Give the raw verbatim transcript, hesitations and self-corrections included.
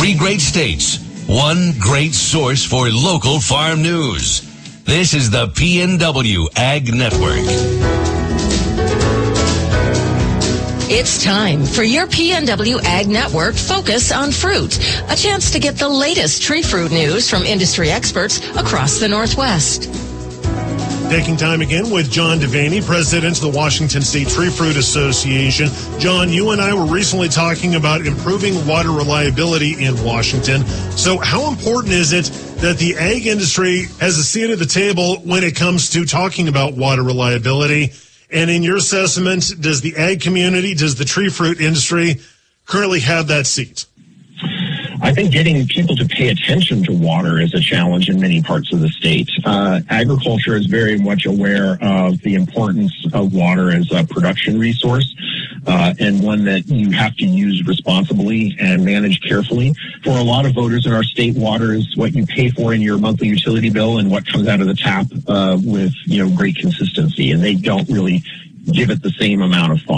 Three great states, one great source for local farm news. This is the P N W Ag Network. It's time for your P N W Ag Network Focus on Fruit, a chance to get the latest tree fruit news from industry experts across the Northwest. Taking time again with John Devaney, president of the Washington State Tree Fruit Association. John, you and I were recently talking about improving water reliability in Washington. So how important is it that the ag industry has a seat at the table when it comes to talking about water reliability? And in your assessment, does the ag community, does the tree fruit industry currently have that seat? I think getting people to pay attention to water is a challenge in many parts of the state. Uh, agriculture is very much aware of the importance of water as a production resource, uh, and one that you have to use responsibly and manage carefully. For a lot of voters in our state, water is what you pay for in your monthly utility bill and what comes out of the tap uh, with, you know, great consistency, and they don't really give it the same amount of thought.